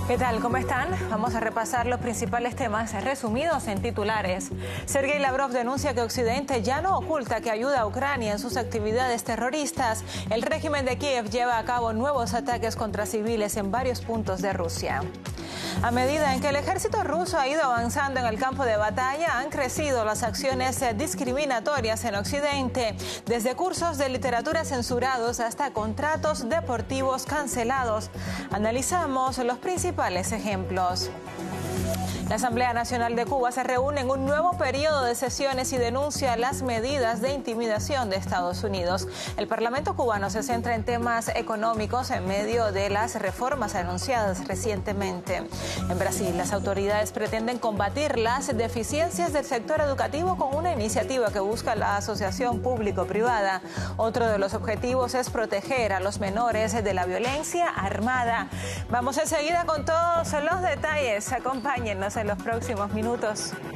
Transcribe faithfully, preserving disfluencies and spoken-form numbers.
¿Qué tal? ¿Cómo están? Vamos a repasar los principales temas resumidos en titulares. Sergei Lavrov denuncia que Occidente ya no oculta que ayuda a Ucrania en sus actividades terroristas. El régimen de Kiev lleva a cabo nuevos ataques contra civiles en varios puntos de Rusia. A medida en que el ejército ruso ha ido avanzando en el campo de batalla, han crecido las acciones discriminatorias en Occidente, desde cursos de literatura censurados hasta contratos deportivos cancelados. Analizamos los principales ejemplos. La Asamblea Nacional de Cuba se reúne en un nuevo periodo de sesiones y denuncia las medidas de intimidación de Estados Unidos. El Parlamento cubano se centra en temas económicos en medio de las reformas anunciadas recientemente. En Brasil, las autoridades pretenden combatir las deficiencias del sector educativo con una iniciativa que busca la asociación público-privada. Otro de los objetivos es proteger a los menores de la violencia armada. Vamos enseguida con todos los detalles. Acompáñennos en los próximos minutos.